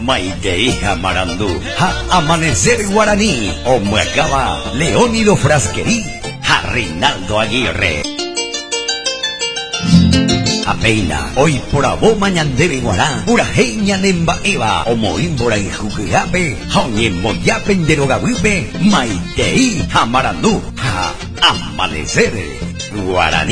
Maitei Amarandú, a Amanecer Guaraní, Omuacaba, Leónido Frasquerí, a Reinaldo Aguirre. Apeina, hoy por abo mañandere guará, urajeña nemba eva, omoímbora y juquiape, jaoñen moyape en derogabuipe, Maitei Amarandú, a Amanecer Guaraní.